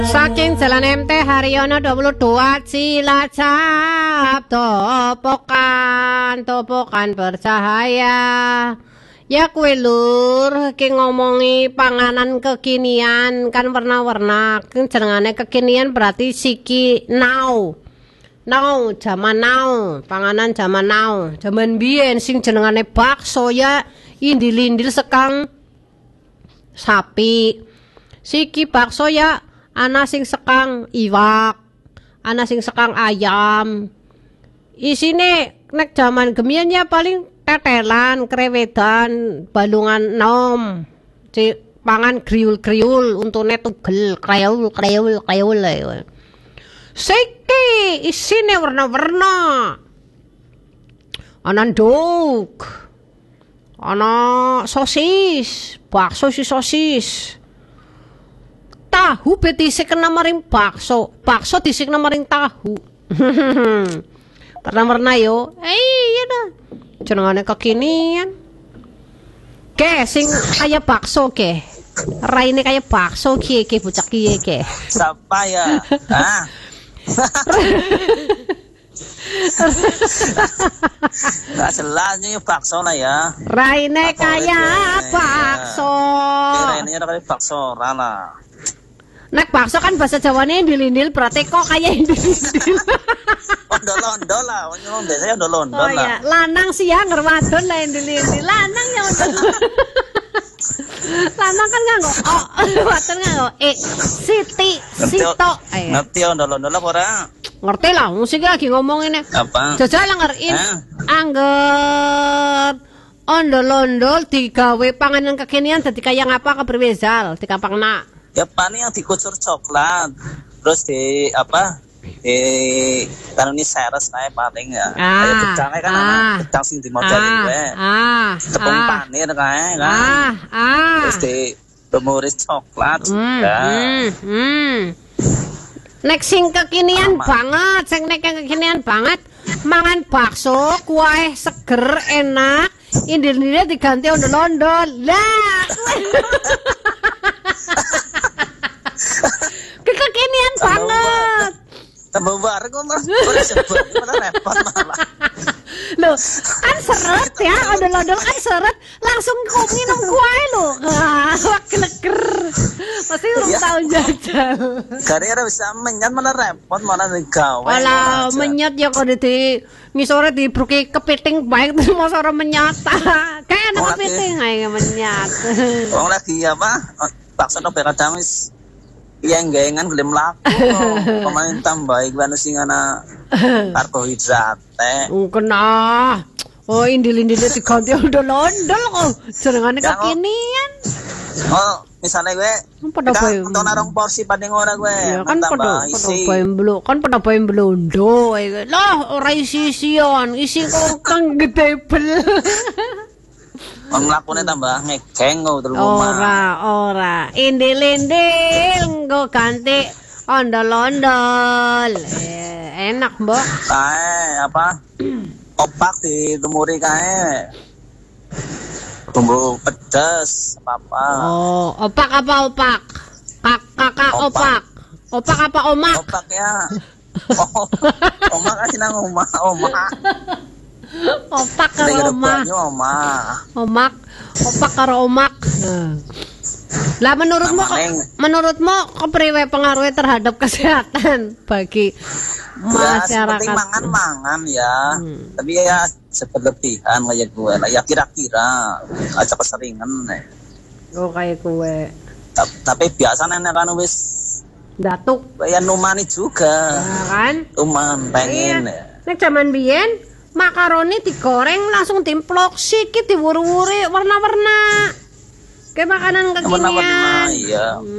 Saking Jalan MT Haryono 22 Cilacap, topokan bercahaya. Ya kue lur, ki ngomongi panganan kekinian kan warna-warna. Jenengane kekinian berarti siki now. Now, zaman now, panganan zaman now. Zaman biyen sing jenengane bakso ya indil-indil sekang sapi. Siki bakso ya ana sing sekang iwak, ana sing sekang ayam. Isine nek zaman gemian ya paling tetelan, krewedan, balungan nom. Pangan kriul-kriul untune tugel, kreul. Siki isine warna-warna. Ana nduk. Ana sosis, bakso si sosis. Tahu betisik kena maring bakso disik maring tahu. Warna-warna yo. Iya dah. Jenengane kekinian. Ke sing kaya bakso ke. Raine kaya bakso ki bocah ki ke. Siapa ya? Hah? Gak jelasnya bakso lah ya. Raine kaya bakso. Raine kaya bakso rana. Nek bakso kan bahasa Jawane indil-indil, berarti kok kayak indil-indil. Ondol-ondol lah, biasanya ondol-ondol lah. Iya, lanang sih ya ngerwadon lah indil-indil. Lanang ya ondol. Lanang kan nganggo wadon nganggo sito. Ngerti ondol-ondol apa ora? Ngerti lah, musik lagi ngomongin ya. Apa? Jajal ngerin angger ondol-ondol digawe panganan kekinian dadi kaya ngapa keberwezal dikampangna. Ya paling yang dikucur coklat, terus di apa? Kan ini seres kayak paling ya. Kayak gedangnya kan gedang sing dimodeli gue. Tepung panir kayak kan. Terus di remuris coklat juga. Nek sing kekinian banget, sing nek kekinian banget, mangan bakso, kuah seger enak, indil-indilnya diganti ondol-ondol. Lah. Kekinian banget. Tambah bareng kok malah sebut malah repot malah. Loh, kan seret ya, ondol-ondol kan seret, langsung kok minum kuah lo. Kleger. Pasti belum tahu jajal. Karena bisa menyat malah repot malah digawe. Walah, menyat ya kok di ngisore dibruki kepiting baik terus mau sore menyat. Kayak anak kepiting ae menyat. Wong lagi apa? Bakso nopo kadang wis yang gengan gelem laku pemain tambah iklan sing ana karbohidrat kena indil-indilnya diganti ondol-ondol kok jenengane kekinian. Misalnya gue nonton narong porsi paling ora gue ya, kan pada bae blondo lah ora isi-isian isi kok kang gedebel. Wong lakune tambah ngegeng kok terus rumah. Ora. Indil-indil nggo ganti ondol-ondol. Enak, Mbok. Kae apa? Opak dilumuri kae. Bumbu pedas apa-apa. Oh, opak apa opak? Kakak opak. Opak apa omak? Opak ya. Omak kan nang omah. Opak karo omak. Opak karo omak. Lah menurutmu kepriwe pengaruhnya terhadap kesehatan bagi masyarakat? Penting mangan ya. Tapi ya berlebihan kayak gue lah. Ya kira-kira aja keseringan. Oh kayak gue. Tapi biasa nenek kan wis datuk. Ya numani juga. Nah, kan? Numan pengen. Nek zaman biyen makaroni digoreng langsung dimplok sikit diwur-wuri warna-warna kayak makanan kekinian. Iya.